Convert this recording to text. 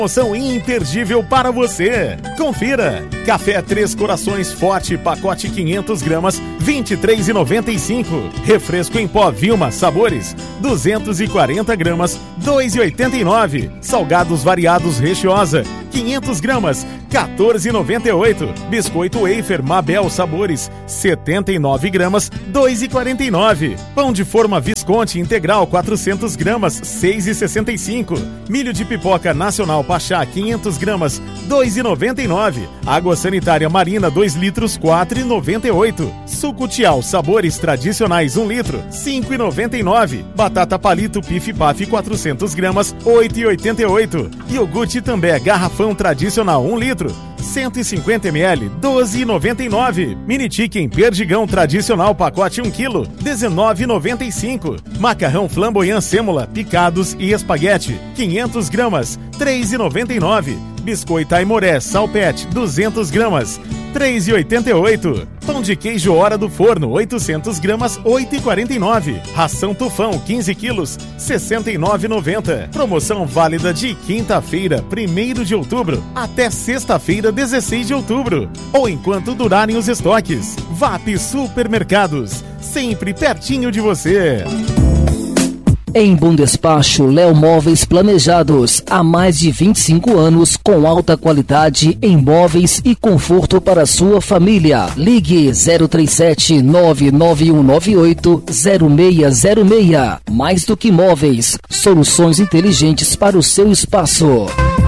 Promoção imperdível para você. Confira. Café Três Corações Forte, pacote 500 gramas, R$ 23,95. Refresco em pó Vilma Sabores, 240 gramas, R$ 2,89. Salgados variados Rechiosa, 500 gramas, R$ 14,98. Biscoito Wafer Mabel Sabores, 79 gramas, R$ 2,49. Pão de forma Visconti Integral, 400 gramas, R$ 6,65. Milho de pipoca Nacional Pachá, 500 gramas, R$ 2,99. Água sanitária Marina, 2 litros, R$ 4,98. Suco Tial Sabores Tradicionais, 1 litro, R$ 5,99. Batata Palito Pif Paf, 400 gramas, R$ 8,88. Iogurte També Garrafão Tradicional, 1 litro, 150 ml, R$ 12,99. Mini Chicken Perdigão Tradicional, pacote 1 kg, R$ 19,95. Macarrão Flamboyant Sêmola, picados e espaguete, 500 gramas, R$ 3,99. Biscoito Aimoré Salpete, 200 gramas, R$ 3,88. Pão de queijo Hora do Forno, 800 gramas, R$ 8,49. Ração Tufão, 15 quilos, R$ 69,90. Promoção válida de quinta-feira, 1º de outubro, até sexta-feira, 16 de outubro. Ou enquanto durarem os estoques. VAP Supermercados, sempre pertinho de você. Em Bundespacho, Léo Móveis Planejados, há mais de 25 anos, com alta qualidade em móveis e conforto para sua família. Ligue 037 99198 0606. Mais do que móveis, soluções inteligentes para o seu espaço.